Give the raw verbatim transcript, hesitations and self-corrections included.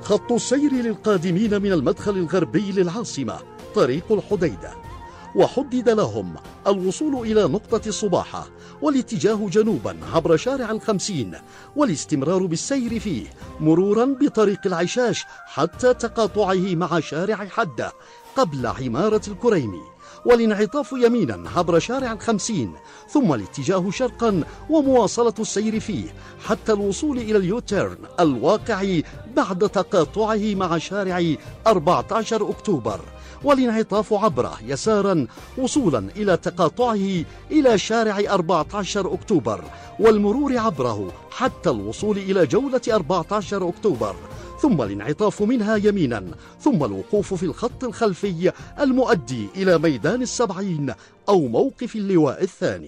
خط السير للقادمين من المدخل الغربي للعاصمة طريق الحديدة، وحدد لهم الوصول إلى نقطة الصباحة والاتجاه جنوبا عبر شارع الخمسين والاستمرار بالسير فيه مرورا بطريق العشاش حتى تقاطعه مع شارع حدة قبل عمارة الكريمي، والانعطاف يمينا عبر شارع الخمسين ثم الاتجاه شرقا ومواصلة السير فيه حتى الوصول إلى اليوتيرن الواقع بعد تقاطعه مع شارع أربعة عشر أكتوبر، والانعطاف عبره يسارا وصولا إلى تقاطعه إلى شارع أربعة عشر أكتوبر والمرور عبره حتى الوصول إلى جولة أربعة عشر أكتوبر، ثم الانعطاف منها يمينا ثم الوقوف في الخط الخلفي المؤدي إلى ميدان السبعين أو موقف اللواء الثاني.